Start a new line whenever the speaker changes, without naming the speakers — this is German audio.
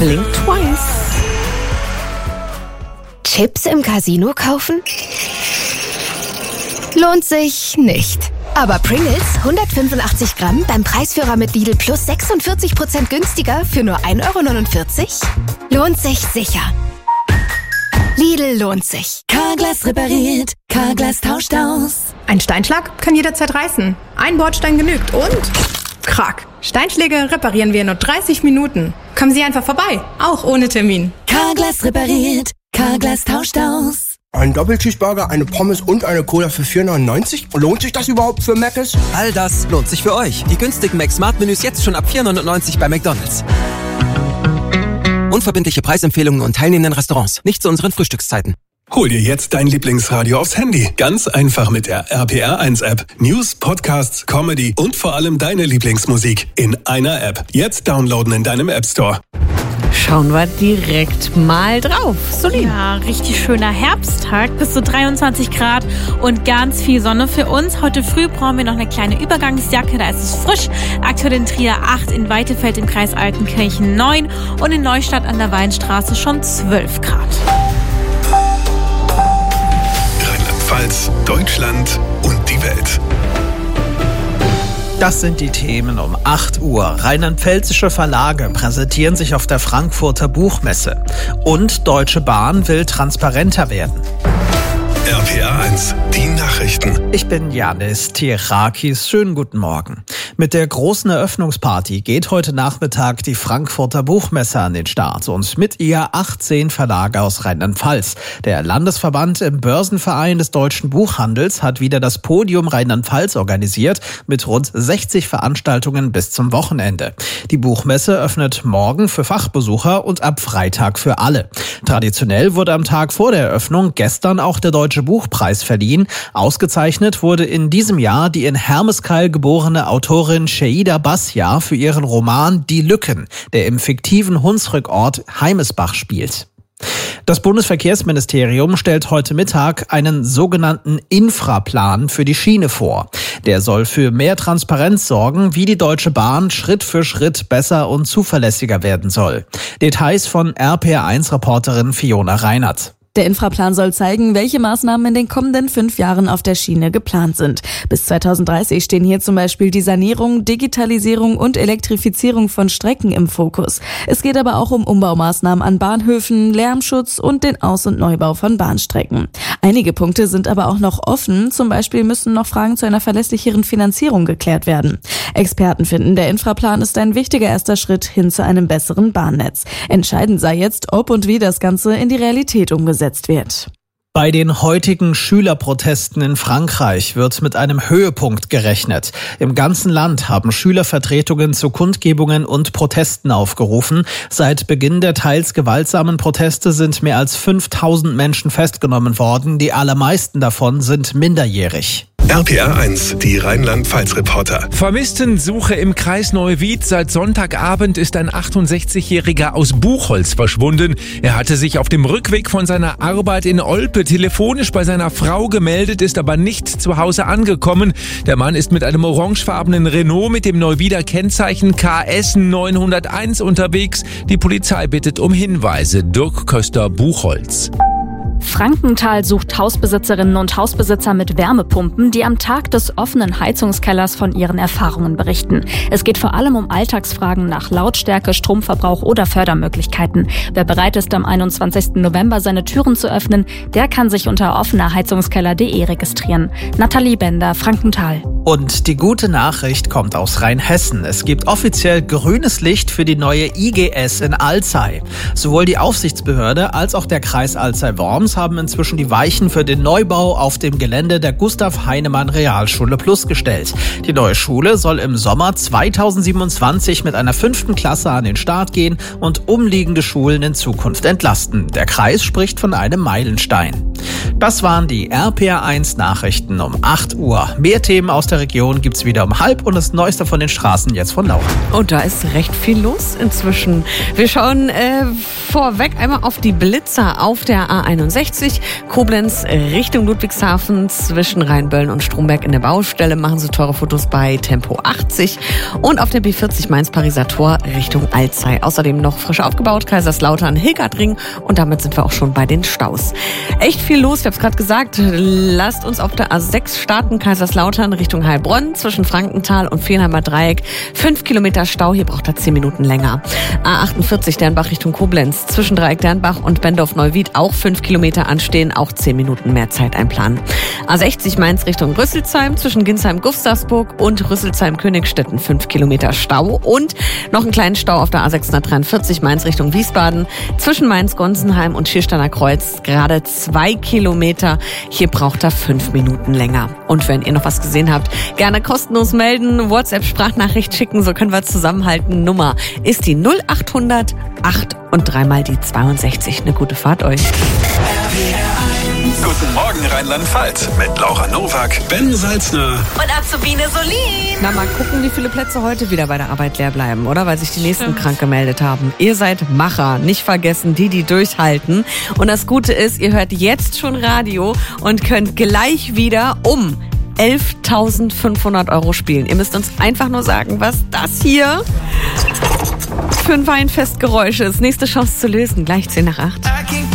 Blink twice.
Chips im Casino kaufen? Lohnt sich nicht. Aber Pringles 185 Gramm beim Preisführer mit Lidl plus 46% günstiger für nur 1,49 €? Lohnt sich sicher. Lidl lohnt sich.
Carglass repariert, Carglass tauscht aus.
Ein Steinschlag kann jederzeit reißen. Ein Bordstein genügt und... Krack. Steinschläge reparieren wir in nur 30 Minuten. Kommen Sie einfach vorbei, auch ohne Termin.
Carglass repariert, Carglass tauscht aus.
Ein Doppelcheeseburger, eine Pommes und eine Cola für 4,99 €? Lohnt sich das überhaupt für Mc's?
All das lohnt sich für euch. Die günstigen Mac-Smart-Menüs jetzt schon ab 4,99 € bei McDonald's. Unverbindliche Preisempfehlungen und teilnehmenden Restaurants. Nicht zu unseren Frühstückszeiten.
Hol dir jetzt dein Lieblingsradio aufs Handy. Ganz einfach mit der RPR1-App. News, Podcasts, Comedy und vor allem deine Lieblingsmusik in einer App. Jetzt downloaden in deinem App Store.
Schauen wir direkt mal drauf. Solin.
Ja, richtig schöner Herbsttag, bis zu 23 Grad und ganz viel Sonne für uns. Heute früh brauchen wir noch eine kleine Übergangsjacke, da ist es frisch. Aktuell in Trier 8, in Weitefeld im Kreis Altenkirchen 9 und in Neustadt an der Weinstraße schon 12 Grad.
Rheinland-Pfalz, Deutschland und die Welt.
Das sind die Themen um 8 Uhr. Rheinland-pfälzische Verlage präsentieren sich auf der Frankfurter Buchmesse. Und Deutsche Bahn will transparenter werden.
RPR1, die Nachrichten.
Ich bin Janis Tirakis. Schönen guten Morgen. Mit der großen Eröffnungsparty geht heute Nachmittag die Frankfurter Buchmesse an den Start und mit ihr 18 Verlage aus Rheinland-Pfalz. Der Landesverband im Börsenverein des deutschen Buchhandels hat wieder das Podium Rheinland-Pfalz organisiert mit rund 60 Veranstaltungen bis zum Wochenende. Die Buchmesse öffnet morgen für Fachbesucher und ab Freitag für alle. Traditionell wurde am Tag vor der Eröffnung gestern auch der Deutsche Buchpreis verliehen. Ausgezeichnet wurde in diesem Jahr die in Hermeskeil geborene Autorin Sheida Basja für ihren Roman Die Lücken, der im fiktiven Hunsrückort Heimesbach spielt. Das Bundesverkehrsministerium stellt heute Mittag einen sogenannten Infraplan für die Schiene vor. Der soll für mehr Transparenz sorgen, wie die Deutsche Bahn Schritt für Schritt besser und zuverlässiger werden soll. Details von RPR1-Reporterin Fiona Reinert.
Der Infraplan soll zeigen, welche Maßnahmen in den kommenden 5 Jahren auf der Schiene geplant sind. Bis 2030 stehen hier zum Beispiel die Sanierung, Digitalisierung und Elektrifizierung von Strecken im Fokus. Es geht aber auch um Umbaumaßnahmen an Bahnhöfen, Lärmschutz und den Aus- und Neubau von Bahnstrecken. Einige Punkte sind aber auch noch offen. Zum Beispiel müssen noch Fragen zu einer verlässlicheren Finanzierung geklärt werden. Experten finden, der Infraplan ist ein wichtiger erster Schritt hin zu einem besseren Bahnnetz. Entscheidend sei jetzt, ob und wie das Ganze in die Realität umgesetzt wird.
Bei den heutigen Schülerprotesten in Frankreich wird mit einem Höhepunkt gerechnet. Im ganzen Land haben Schülervertretungen zu Kundgebungen und Protesten aufgerufen. Seit Beginn der teils gewaltsamen Proteste sind mehr als 5.000 Menschen festgenommen worden. Die allermeisten davon sind minderjährig.
RPR1, die Rheinland-Pfalz-Reporter.
Vermisstensuche im Kreis Neuwied. Seit Sonntagabend ist ein 68-Jähriger aus Buchholz verschwunden. Er hatte sich auf dem Rückweg von seiner Arbeit in Olpe telefonisch bei seiner Frau gemeldet, ist aber nicht zu Hause angekommen. Der Mann ist mit einem orangefarbenen Renault mit dem Neuwieder Kennzeichen KS 901 unterwegs. Die Polizei bittet um Hinweise. Dirk Köster, Buchholz.
Frankenthal sucht Hausbesitzerinnen und Hausbesitzer mit Wärmepumpen, die am Tag des offenen Heizungskellers von ihren Erfahrungen berichten. Es geht vor allem um Alltagsfragen nach Lautstärke, Stromverbrauch oder Fördermöglichkeiten. Wer bereit ist, am 21. November seine Türen zu öffnen, der kann sich unter offenerheizungskeller.de registrieren. Nathalie Bender, Frankenthal.
Und die gute Nachricht kommt aus Rheinhessen. Es gibt offiziell grünes Licht für die neue IGS in Alzey. Sowohl die Aufsichtsbehörde als auch der Kreis Alzey-Worms haben inzwischen die Weichen für den Neubau auf dem Gelände der Gustav-Heinemann-Realschule Plus gestellt. Die neue Schule soll im Sommer 2027 mit einer 5. Klasse an den Start gehen und umliegende Schulen in Zukunft entlasten. Der Kreis spricht von einem Meilenstein. Das waren die RPR1 Nachrichten um 8 Uhr. Mehr Themen aus der Region gibt's wieder um 12:30 und das Neueste von den Straßen jetzt von Laura.
Und da ist recht viel los inzwischen. Wir schauen
vorweg einmal auf die Blitzer auf der A61. Koblenz Richtung Ludwigshafen zwischen Rheinböllen und Stromberg in der Baustelle machen sie teure Fotos bei Tempo 80. Und auf der B40 Mainz-Pariser Tor Richtung Alzey. Außerdem noch frisch aufgebaut, Kaiserslautern, Hilgertring. Und damit sind wir auch schon bei den Staus. Echt viel los, ich habe es gerade gesagt. Lasst uns auf der A6 starten, Kaiserslautern Richtung Heilbronn zwischen Frankenthal und Feenheimer Dreieck. 5 Kilometer Stau, hier braucht er 10 Minuten länger. A48 Dernbach Richtung Koblenz zwischen Dreieck Dernbach und Bendorf-Neuwied auch 5 Kilometer anstehen, auch 10 Minuten mehr Zeit einplanen. A60 Mainz Richtung Rüsselsheim zwischen Ginsheim-Gustavsburg und Rüsselsheim-Königstetten 5 Kilometer Stau und noch einen kleinen Stau auf der A643 Mainz Richtung Wiesbaden zwischen Mainz-Gonsenheim und Schiersteiner Kreuz gerade 2 Kilometer. Hier braucht er 5 Minuten länger. Und wenn ihr noch was gesehen habt, gerne kostenlos melden, WhatsApp-Sprachnachricht schicken, so können wir zusammenhalten. Nummer ist die 0800 8 und 3 mal die 62. Eine gute Fahrt euch.
Guten Morgen Rheinland-Pfalz mit Laura Nowak, Ben Salzner
und Azubine Solin. Na, mal gucken, wie viele Plätze heute wieder bei der Arbeit leer bleiben, oder? Weil sich die nächsten krank gemeldet haben. Ihr seid Macher, nicht vergessen, die durchhalten. Und das Gute ist, ihr hört jetzt schon Radio und könnt gleich wieder um 11.500 € spielen. Ihr müsst uns einfach nur sagen, was das hier für ein Weinfestgeräusch ist. Nächste Chance zu lösen, gleich 10 nach 8.